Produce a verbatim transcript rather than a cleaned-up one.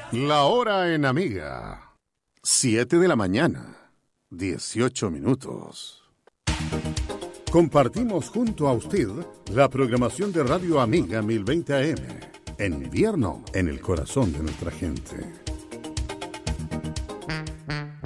La hora en Amiga. Siete de la mañana. Dieciocho minutos. Compartimos junto a usted la programación de Radio Amiga mil veinte A M. En invierno, en el corazón de nuestra gente.